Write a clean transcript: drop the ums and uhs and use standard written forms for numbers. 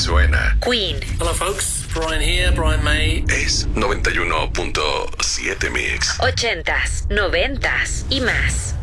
suena. Queen. Hello folks, Brian here, Brian May. Es 91.7 Mix. 80s, 90s y más.